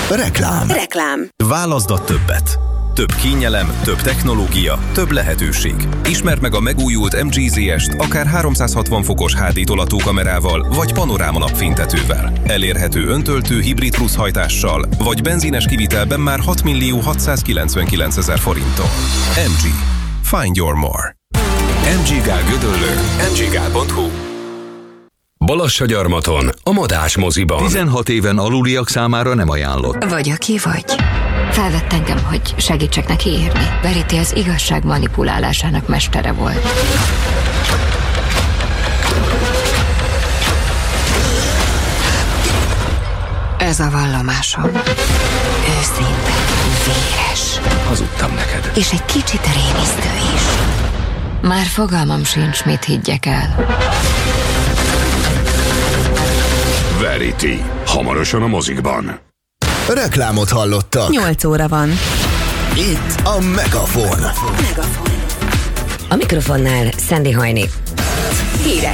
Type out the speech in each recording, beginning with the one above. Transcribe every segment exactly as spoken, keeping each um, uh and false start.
Reklám. Reklám. Válaszd a többet. Több kényelem, több technológia, több lehetőség. Ismerd meg a megújult em gé zé est akár háromszázhatvan fokos há dé tolatókamerával vagy panoráma napfénytetővel. Elérhető öntöltő hibrid plusz hajtással vagy benzines kivitelben már hat millió hatszázkilencvenkilencezer forinttól. em gé. Find your more. em gé Gál Gödöllő, em gé gál pont hu. Balassagyarmaton, a Madás moziban. tizenhat éven aluliak számára nem ajánlott. Vagy aki vagy. Felvett engem, hogy segítsek neki írni. Verity az igazság manipulálásának mestere volt. Ez a vallomásom. Őszinte, véres. Hazudtam neked. És egy kicsit rémisztő is. Már fogalmam sincs, mit higgyek el. Verity. Hamarosan a mozikban. Reklámot hallottak. nyolc óra van. Itt a Megafon. Megafon. A mikrofonnál Szendi Hajni. Hírek.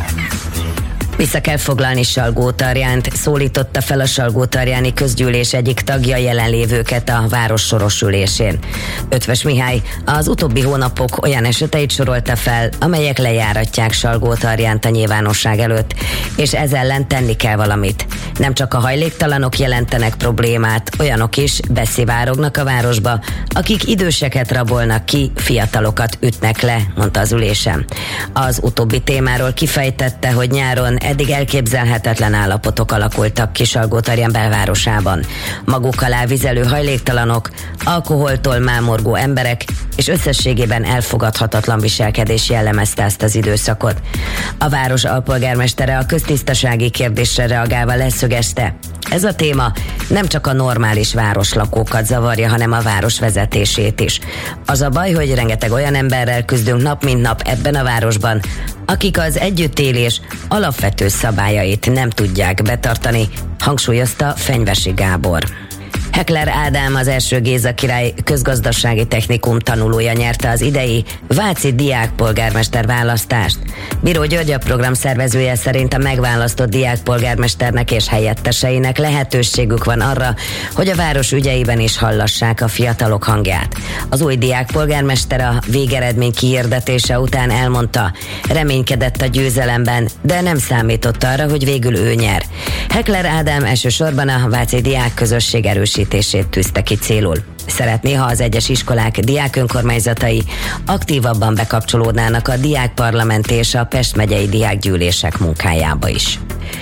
Vissza kell foglalni Salgótarjánt, szólította fel a Salgótarjáni közgyűlés egyik tagja jelenlévőket a város soros ülésén. Ötvös Mihály az utóbbi hónapok olyan eseteit sorolta fel, amelyek lejáratják Salgótarjánt a nyilvánosság előtt, és ez ellen tenni kell valamit. Nem csak a hajléktalanok jelentenek problémát, olyanok is beszivárognak a városba, akik időseket rabolnak ki, fiatalokat ütnek le, mondta az ülésen. Az utóbbi témáról kifejtette, hogy nyáron eddig elképzelhetetlen állapotok alakultak ki Salgótarján belvárosában. Maguk alá vizelő hajléktalanok, alkoholtól mámorgó emberek és összességében elfogadhatatlan viselkedés jellemezte ezt az időszakot. A város alpolgármestere a köztisztasági kérdésre reagálva leszögezte: ez a téma nem csak a normális városlakókat zavarja, hanem a város vezetését is. Az a baj, hogy rengeteg olyan emberrel küzdünk nap mint nap ebben a városban, akik az együttélés alapvető szabályait nem tudják betartani, hangsúlyozta Fenyvesi Gábor. Heckler Ádám, az első Géza király közgazdasági technikum tanulója nyerte az idei váci diákpolgármester választást. Bíró György, a program szervezője szerint a megválasztott diákpolgármesternek és helyetteseinek lehetőségük van arra, hogy a város ügyeiben is hallassák a fiatalok hangját. Az új diákpolgármester a végeredmény kihirdetése után elmondta, reménykedett a győzelemben, de nem számított arra, hogy végül ő nyer. Heckler Ádám elsősorban a váci diák közösség erősítését tűzte ki célul. Szeretné, ha az egyes iskolák diákönkormányzatai aktívabban bekapcsolódnának a diákparlament és a Pest megyei diákgyűlések munkájába is.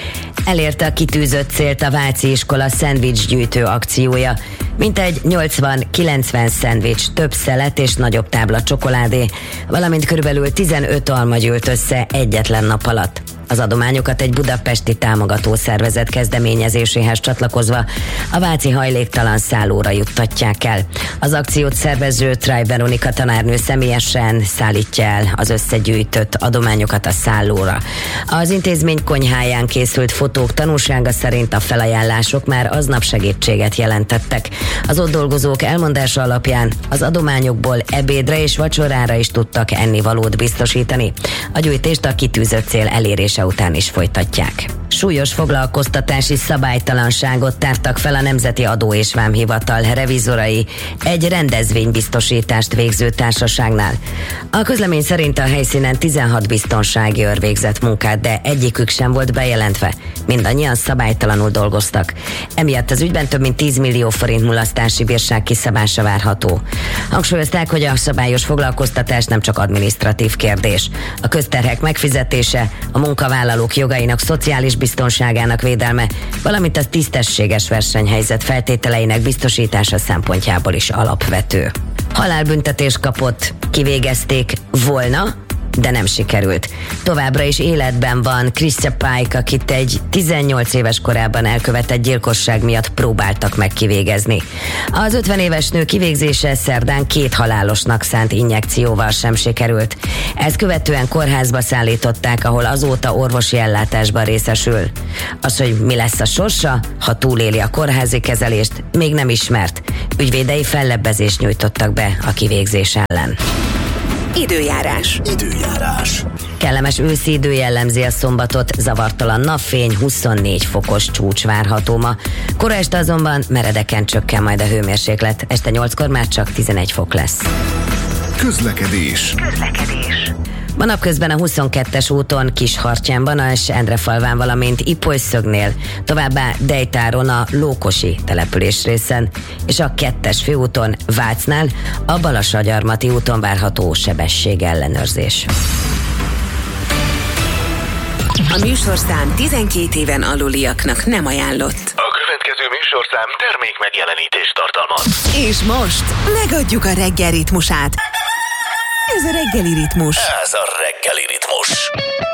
Elérte a kitűzött célt a váci iskola szendvicsgyűjtő akciója. Mintegy nyolcvan-kilencven szendvics, több szelet és nagyobb tábla csokoládé, valamint körülbelül tizenöt alma gyűlt össze egyetlen nap alatt. Az adományokat egy budapesti támogató szervezet kezdeményezéséhez csatlakozva a váci hajléktalan szállóra juttatják el. Az akciót szervező Trej Veronika tanárnő személyesen szállítja el az összegyűjtött adományokat a szállóra. Az intézmény konyháján készült fotók tanúsága szerint a felajánlások már aznap segítséget jelentettek. Az ott dolgozók elmondása alapján az adományokból ebédre és vacsorára is tudtak ennivalót biztosítani. A gyűjtést a kitűzött cél elérése után is folytatják. Súlyos foglalkoztatási szabálytalanságot tártak fel a Nemzeti Adó és Vámhivatal revizorai egy rendezvénybiztosítást végző társaságnál. A közlemény szerint a helyszínen tizenhat biztonsági őr végzett munkát, de egyikük sem volt bejelentve. Mindannyian szabálytalanul dolgoztak. Emiatt az ügyben több mint tíz millió forint mulasztási bírság kiszabása várható. Hangsúlyozták, hogy a szabályos foglalkoztatás nem csak adminisztratív kérdés. A közterhek megfizetése, a munkavállalók jogainak szociális biztonságának védelme, valamint a tisztességes versenyhelyzet feltételeinek biztosítása szempontjából is alapvető. Halálbüntetés kapott, kivégezték volna, de nem sikerült. Továbbra is életben van Christian Pike, akit egy tizennyolc éves korában elkövetett gyilkosság miatt próbáltak meg kivégezni. Az ötven éves nő kivégzése szerdán két halálosnak szánt injekcióval sem sikerült. Ezt követően kórházba szállították, ahol azóta orvosi ellátásban részesül. Az, hogy mi lesz a sorsa, ha túléli a kórházi kezelést, még nem ismert. Ügyvédei fellebbezést nyújtottak be a kivégzés ellen. Időjárás. Időjárás. Kellemes őszi idő jellemzi a szombatot, zavartalan napfény, huszonnégy fokos csúcs várható ma. Kora este azonban meredeken csökken majd a hőmérséklet, este nyolckor már csak tizenegy fok lesz. Közlekedés. Közlekedés. Ma napközben a huszonkettes úton Kishartyánban és Endrefalván, valamint Ipolyszögnél, továbbá Dejtáron a Lókosi település részen, és a kettes főúton Vácnál a Balassagyarmati úton várható sebesség ellenőrzés. A műsorszám tizenkét éven aluliaknak nem ajánlott. A következő műsorszám termék megjelenítést tartalmaz. És most megadjuk a reggel ritmusát. Ez a reggeli ritmus. Ez a reggeli ritmus.